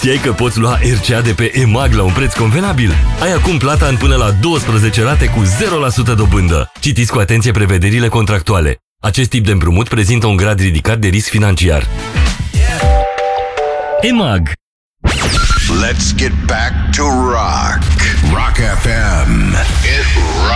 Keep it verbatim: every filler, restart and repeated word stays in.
Știai că poți lua R C A de pe EMAG la un preț convenabil? Ai acum plata în până la douăsprezece rate cu zero la sută dobândă. Citiți cu atenție prevederile contractuale. Acest tip de împrumut prezintă un grad ridicat de risc financiar. EMAG. Let's get back to rock. Rock F M. It rock.